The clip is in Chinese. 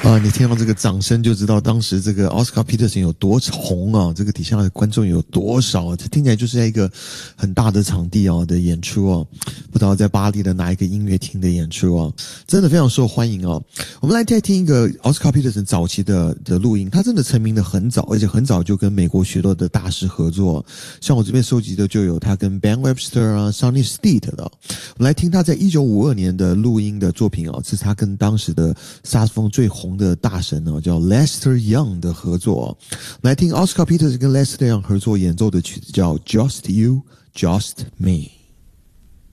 你听到这个掌声就知道当时这个 Oscar Peterson 有多红啊，这个底下的观众有多少啊，这听起来就是在一个很大的场地的演出不知道在巴黎的哪一个音乐厅的演出真的非常受欢迎我们来再听一个 Oscar Peterson 早期的录音，他真的成名的很早，而且很早就跟美国许多的大师合作，像我这边收集的就有他跟 Ben Webster Sonny Stitt 的。我们来听他在1952年的录音的作品这是他跟当时的萨克斯风最红的大神叫 Lester Young 的合作我们来听 Oscar Peterson 跟 Lester Young 合作演奏的曲子叫 Just You, Just Me。